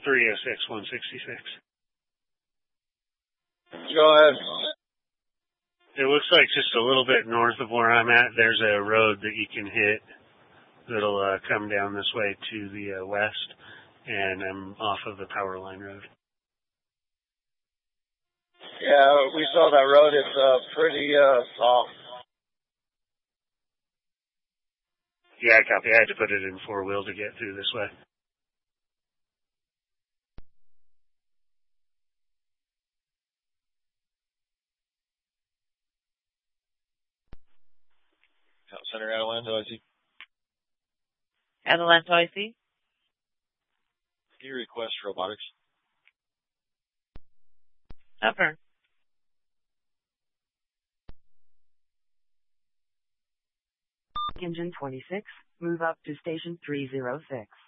306, 166. Go ahead. It looks like just a little bit north of where I'm at, there's a road that you can hit that'll come down this way to the west, and I'm off of the power line road. Yeah, we saw that road. It's pretty soft. Yeah, I copy. I had to put it in four-wheel to get through this way. Center Adelanto, I see. Adelanto, I see. Any request robotics? Upper. Engine 26, move up to station 306.